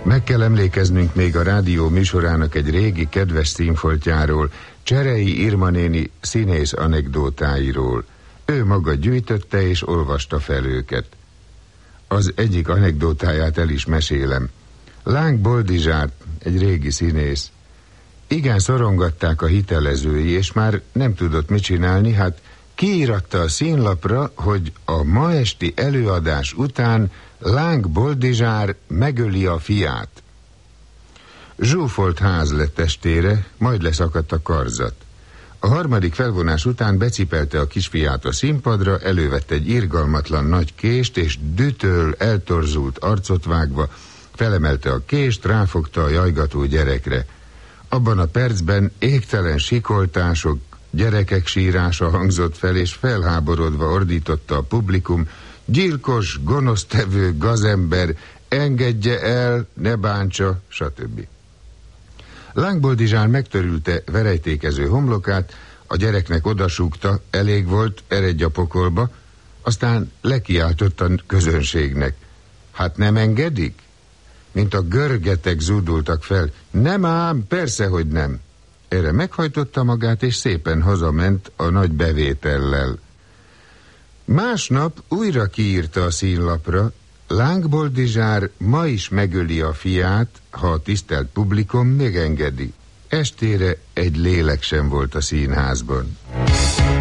Meg kell emlékeznünk még a rádió műsorának egy régi kedves színfoltjáról, Cserei Irma néni színész anekdótáiról. Ő maga gyűjtötte és olvasta fel őket. Az egyik anekdótáját el is mesélem. Láng Boldizsár, egy régi színész. Igen szorongatták a hitelezői, és már nem tudott mit csinálni, hát kiíratta a színlapra, hogy a ma esti előadás után Láng Boldizsár megöli a fiát. Zsúfolt ház lett testére, majd leszakadt a karzat. A harmadik felvonás után becipelte a kisfiát a színpadra, elővette egy irgalmatlan nagy kést, és dühtől eltorzult arcot vágva felemelte a kést, ráfogta a jajgató gyerekre. Abban a percben égtelen sikoltások, gyerekek sírása hangzott fel, és felháborodva ordította a publikum: gyilkos, gonosztevő, gazember, engedje el, ne bántsa, stb. Láng Boldizsár megtörülte verejtékező homlokát, a gyereknek odasúgta, elég volt, eredj a pokolba, aztán lekiáltott a közönségnek: hát nem engedik? Mint a görgetek zúdultak fel: nem ám, persze, hogy nem. Erre meghajtotta magát, és szépen hazament a nagy bevétellel. Másnap újra kiírta a színlapra: Láng Boldizsár ma is megöli a fiát, ha a tisztelt publikum megengedi. Estére egy lélek sem volt a színházban.